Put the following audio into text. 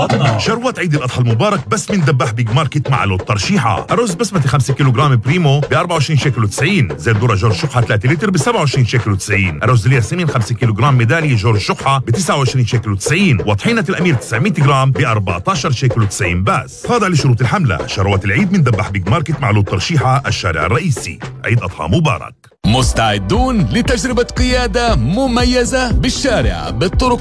شروات عيد الأضحى المبارك بس من دباح بيج ماركت مع لوت ترشيحة. أرز بسمتي 5 كيلوغرام بريمو ب 24 شيكل و90. زيت ذرة جورج شقحة 3 لتر ب 27 شيكل و90. أرز الياسمين 5 كيلوغرام ميدالي جورج شقحة ب 29 شيكل و90. وطحينة الأمير 900 جرام ب 14 شيكل و90 بس. خاضع لشروط الحملة. شروات العيد من دباح بيج ماركت مع لوت ترشيحة الشارع الرئيسي. عيد أضحى مبارك. مستعدون لتجربة قيادة مميزة بالشارع بالطرق